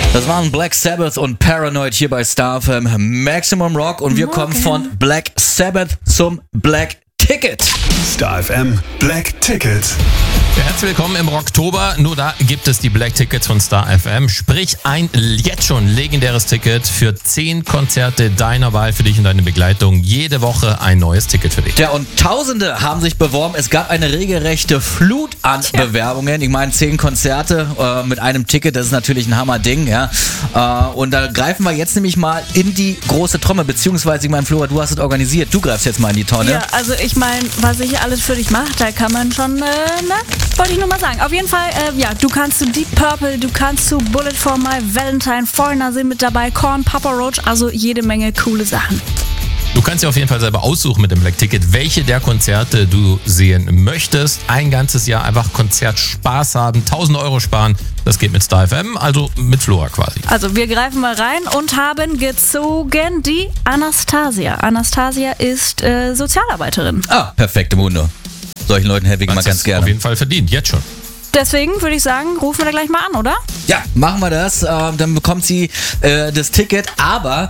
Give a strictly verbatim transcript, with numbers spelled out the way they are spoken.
Das waren Black Sabbath und Paranoid hier bei Star F M Maximum Rock und wir Morgen. kommen von Black Sabbath zum Black Ticket. Star F M Black Ticket. Herzlich willkommen im Rocktober. Nur da gibt es die Black Tickets von Star F M. Sprich, ein jetzt schon legendäres Ticket für zehn Konzerte deiner Wahl für dich und deine Begleitung. Jede Woche ein neues Ticket für dich. Ja, und Tausende haben sich beworben. Es gab eine regelrechte Flut an Tja. Bewerbungen. Ich meine, zehn Konzerte äh, mit einem Ticket, das ist natürlich ein Hammerding. Ja? Äh, und da greifen wir jetzt nämlich mal in die große Trommel, beziehungsweise, ich meine, Flora, du hast es organisiert. Du greifst jetzt mal in die Tonne. Ja, also ich meine, was ich alles für dich mache, da kann man schon, äh, ne? Wollte ich nur mal sagen. Auf jeden Fall, äh, ja, du kannst zu Deep Purple, du kannst zu Bullet for My Valentine, Foreigner sind mit dabei, Korn, Papa Roach, also jede Menge coole Sachen. Du kannst dir auf jeden Fall selber aussuchen mit dem Black Ticket, welche der Konzerte du sehen möchtest. Ein ganzes Jahr einfach Konzertspaß haben, tausend Euro sparen. Das geht mit Star F M, also mit Flora quasi. Also wir greifen mal rein und haben gezogen die Anastasia. Anastasia ist äh, Sozialarbeiterin. Ah, perfekte Munde. Solchen Leuten helfe ich mal Das ganz ist gerne. auf jeden Fall verdient, jetzt schon. Deswegen würde ich sagen, rufen wir da gleich mal an, oder? Ja, machen wir das. Ähm, dann bekommt sie äh, das Ticket, aber